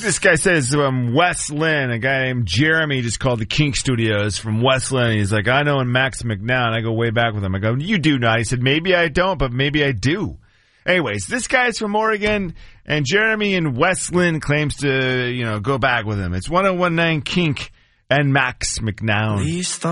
this guy says from West Lynn. A guy named Jeremy just called the Kink Studios from West Lynn. He's like, I know Max McNown. I go way back with him. I go, you do not. He said, maybe I don't, but maybe I do. Anyways, this guy's from Oregon, and Jeremy in West Lynn claims to, go back with him. It's 1019 Kink and Max McNown.